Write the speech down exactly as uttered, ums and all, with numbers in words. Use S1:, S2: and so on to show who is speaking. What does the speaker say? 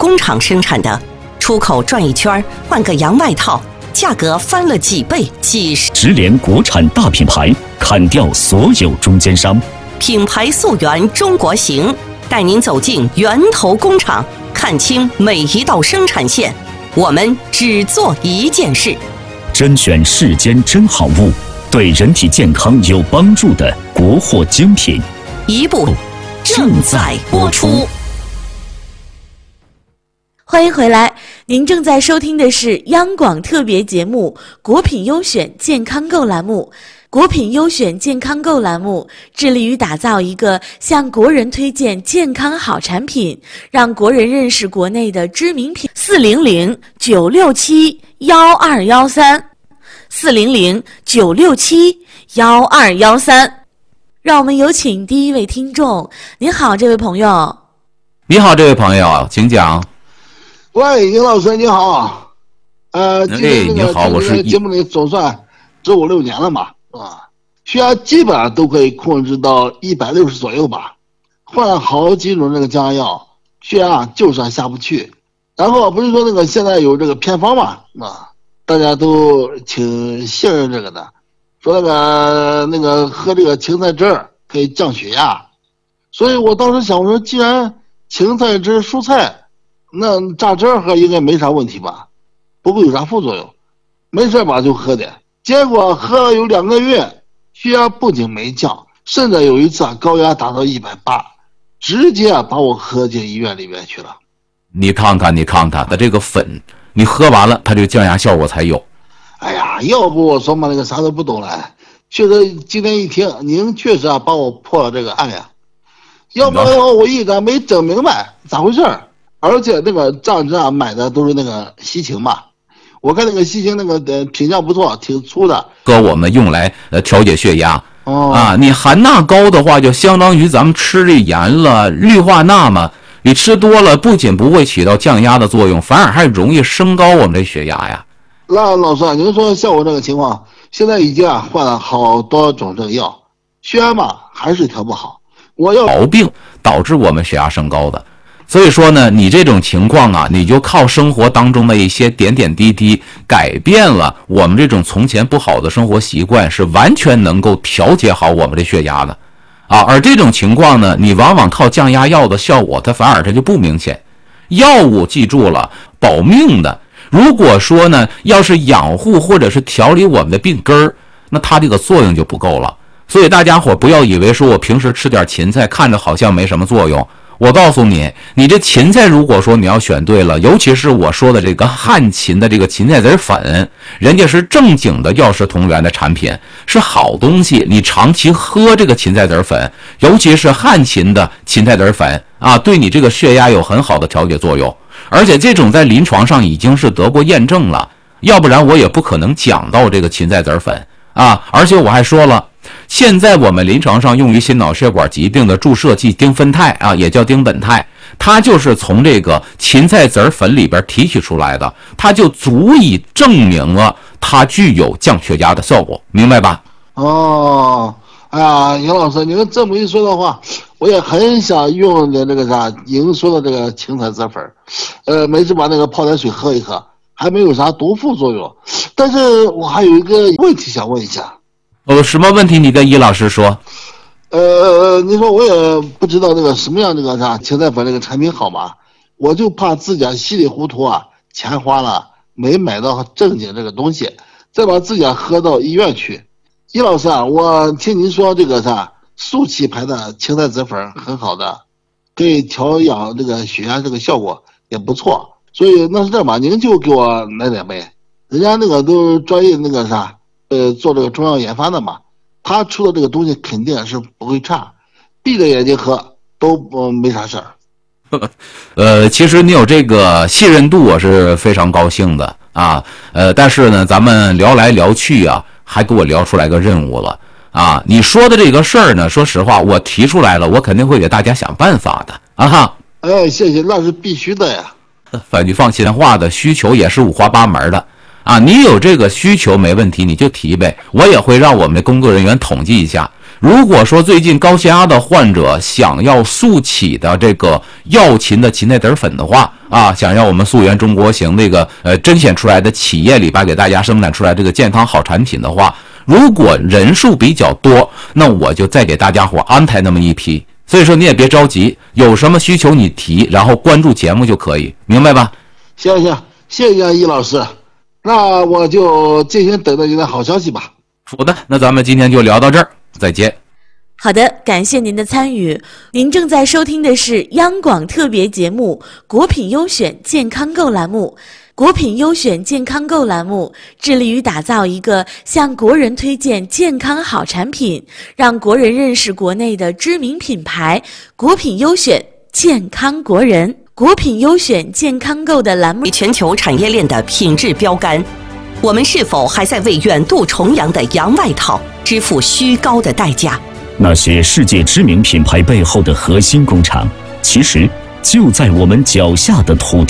S1: 工厂生产的，出口转一圈换个洋外套，价格翻了几倍几十。
S2: 直连国产大品牌，砍掉所有中间商。
S1: 品牌溯源中国行，带您走进源头工厂，看清每一道生产线。我们只做一件事，
S2: 甄选世间真好物，对人体健康有帮助的国货精品。
S1: 一部正在播出。
S3: 欢迎回来，您正在收听的是央广特别节目《国品优选健康购》栏目。国品优选健康购栏目致力于打造一个向国人推荐健康好产品，让国人认识国内的知名品。四零零九六七幺二幺三，四零零九六七幺二幺三。让我们有请第一位听众。您好，这位朋友。
S4: 你好，这位朋友，请讲。
S5: 喂，尹老师你好。呃，今天
S4: 你好，我是
S5: 节目里总算十五六年了嘛，啊，血压基本上都可以控制到一百六十左右吧。换了好几种这个降压药，血压就是下不去。然后不是说那个现在有这个偏方嘛，啊，大家都挺信任这个的，说那个那个喝这个芹菜汁儿可以降血压。所以我当时想，我说既然芹菜汁蔬菜，那榨汁喝应该没啥问题吧，不会有啥副作用，没事吧就喝点。结果喝了有两个月，血压不仅没降，甚至有一次啊高压达到一百八，直接啊把我喝进医院里面去了。
S4: 你看看你看看它这个粉，你喝完了它这个降压效果才有。
S5: 哎呀，要不我说嘛那个啥都不懂了，确实今天一听您确实啊把我破了这个案呀，要不然我一直没整明白咋回事。而且那个榨汁啊买的都是那个西芹嘛，我看那个西芹那个呃品相不错，挺粗的，
S4: 哥我们用来呃调节血压。
S5: 哦
S4: 啊，你含钠高的话，就相当于咱们吃这盐了，氯化钠嘛，你吃多了不仅不会起到降压的作用，反而还容易升高我们这血压呀。
S5: 那老师啊，您说像我这个情况，现在已经啊换了好多种这个药，血压嘛还是调不好，我要
S4: 毛病导致我们血压升高的。所以说呢，你这种情况啊，你就靠生活当中的一些点点滴滴，改变了我们这种从前不好的生活习惯，是完全能够调节好我们的血压的，啊，而这种情况呢，你往往靠降压药的效果，它反而它就不明显。药物记住了，保命的。如果说呢，要是养护或者是调理我们的病根儿，那它这个作用就不够了。所以大家伙不要以为说我平时吃点芹菜，看着好像没什么作用。我告诉你，你这芹菜如果说你要选对了，尤其是我说的这个汉芹的这个芹菜籽粉，人家是正经的药食同源的产品，是好东西。你长期喝这个芹菜籽粉，尤其是汉芹的芹菜籽粉啊，对你这个血压有很好的调节作用。而且这种在临床上已经是得过验证了，要不然我也不可能讲到这个芹菜籽粉啊。而且我还说了，现在我们临床上用于心脑血管疾病的注射剂丁酚酞啊，也叫丁苯酞，它就是从这个芹菜籽粉里边提取出来的，它就足以证明了它具有降血压的效果，明白吧？
S5: 哦，哎呀，杨老师，您这么一说的话，我也很想用的这个啥您说的这个芹菜籽粉，呃，每次把那个泡点水喝一喝，还没有啥毒副作用。但是我还有一个问题想问一下。
S4: 呃，什么问题？你跟易老师说。
S5: 呃，你说我也不知道那个什么样这个啥芹菜粉这个产品好吗？我就怕自己啊稀里糊涂啊，钱花了没买到正经这个东西，再把自己啊喝到医院去。易老师啊，我听您说这个啥速气牌的芹菜籽粉很好的，可以调养这个血压，这个效果也不错。所以那是这样吧，您就给我来点呗。人家那个都专业那个啥。呃，做这个中药研发的嘛，他出的这个东西肯定是不会差，闭着眼睛喝都、呃、没啥事儿。
S4: 呃，其实你有这个信任度，我是非常高兴的啊。呃，但是呢，咱们聊来聊去啊，还给我聊出来个任务了啊。你说的这个事儿呢，说实话，我提出来了，我肯定会给大家想办法的啊哈。
S5: 哎，谢谢，那是必须的呀。
S4: 反你放心话的需求也是五花八门的。啊，你有这个需求没问题，你就提呗，我也会让我们的工作人员统计一下， 如果说最近高血压的患者想要速起的这个药勤的禽内镉粉的话啊，想要我们溯源中国行这个呃甄选出来的企业里边给大家生产出来这个健康好产品的话，如果人数比较多，那我就再给大家伙安排那么一批。所以说你也别着急，有什么需求你提，然后关注节目就可以，明白吧？
S5: 行行，谢谢易老师，那我就静心等着你的好消息吧。
S4: 好的，那咱们今天就聊到这儿，再见。
S3: 好的，感谢您的参与。您正在收听的是央广特别节目《国品优选健康购》栏目。国品优选健康购栏目致力于打造一个向国人推荐健康好产品，让国人认识国内的知名品牌。国品优选健康国人，国品优选健康购的栏目
S1: 全球产业链的品质标杆。我们是否还在为远渡重洋的洋外套支付虚高的代价？
S2: 那些世界知名品牌背后的核心工厂，其实就在我们脚下的土地。